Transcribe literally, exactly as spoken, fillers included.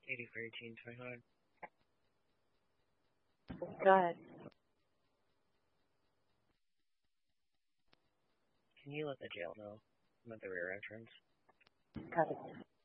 eighty-four eighteen twenty-nine. Go ahead. Can you let the jail know I'm at the rear entrance? Got it.